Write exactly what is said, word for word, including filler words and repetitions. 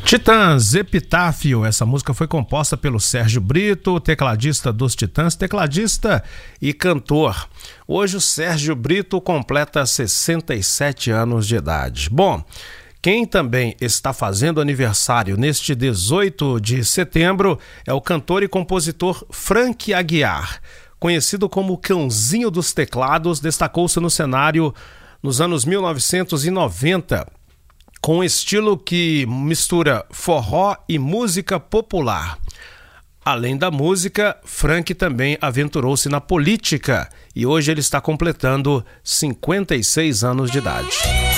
Titãs, Epitáfio. Essa música foi composta pelo Sérgio Brito, tecladista dos Titãs, tecladista e cantor. Hoje o Sérgio Brito completa sessenta e sete anos de idade. Bom, quem também está fazendo aniversário neste dezoito de setembro é o cantor e compositor Frank Aguiar. Conhecido como Cãozinho dos Teclados, destacou-se no cenário nos anos mil novecentos e noventa, com um estilo que mistura forró e música popular. Além da música, Frank também aventurou-se na política e hoje ele está completando cinquenta e seis anos de idade.